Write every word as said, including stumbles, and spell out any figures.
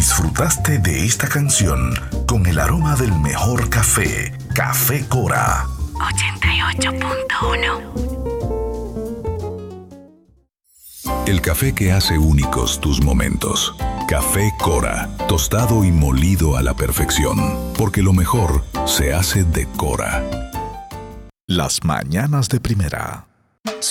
Disfrutaste de esta canción con el aroma del mejor café, Café Cora. ochenta y ocho punto uno. El café que hace únicos tus momentos. Café Cora, tostado y molido a la perfección, porque lo mejor se hace de Cora. Las mañanas de primera.